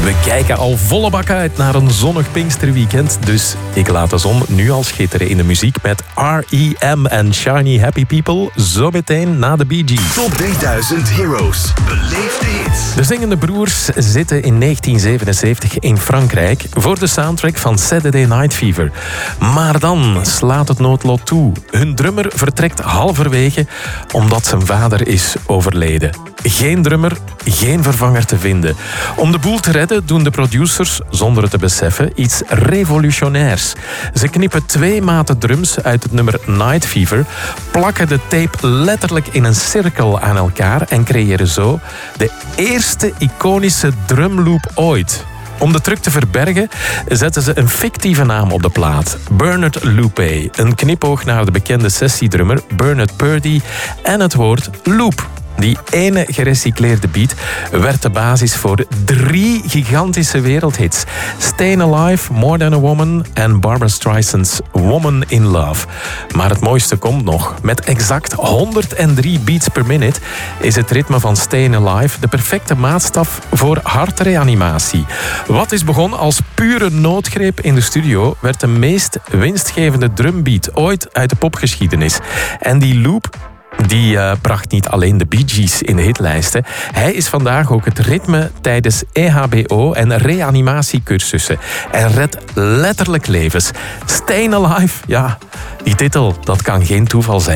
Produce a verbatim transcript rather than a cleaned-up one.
We kijken al volle bak uit naar een zonnig Pinksterweekend. Dus ik laat de zon nu al schitteren in de muziek met R E M en Shiny Happy People. Zo meteen na de Bee Gees. Top drieduizend Heroes. Beleef de hits. De zingende broers zitten in negentien zevenenzeventig in Frankrijk voor de soundtrack van Saturday Night Fever. Maar dan slaat het noodlot toe. Hun drummer vertrekt halverwege omdat zijn vader is overleden. Geen drummer, geen vervanger te vinden. Om de boel te redden doen de producers, zonder het te beseffen, iets revolutionairs. Ze knippen twee maten drums uit het nummer Night Fever, plakken de tape letterlijk in een cirkel aan elkaar en creëren zo de eerste iconische drumloop ooit. Om de truc te verbergen zetten ze een fictieve naam op de plaat. Bernard Loupé, een knipoog naar de bekende sessiedrummer Bernard Purdie en het woord loop. Die ene gerecycleerde beat werd de basis voor drie gigantische wereldhits. Stayin' Alive, More Than a Woman en Barbra Streisand's Woman in Love. Maar het mooiste komt nog. Met exact honderddrie beats per minute is het ritme van Stayin' Alive de perfecte maatstaf voor hartreanimatie. Wat is begonnen als pure noodgreep in de studio, werd de meest winstgevende drumbeat ooit uit de popgeschiedenis. En die loop Die uh, bracht niet alleen de Bee Gees in de hitlijsten. Hij is vandaag ook het ritme tijdens E H B O en reanimatiecursussen. En redt letterlijk levens. Stayin' Alive, ja, die titel, dat kan geen toeval zijn.